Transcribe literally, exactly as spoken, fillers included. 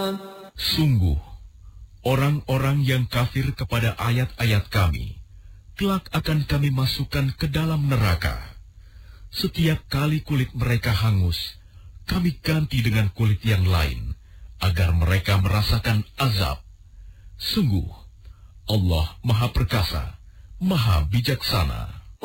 Sungguh, orang-orang yang kafir kepada ayat-ayat kami, kelak akan kami masukkan ke dalam neraka. Setiap kali kulit mereka hangus, kami ganti dengan kulit yang lain, agar mereka merasakan azab. Sungguh, Allah Maha Perkasa, Maha Bijaksana.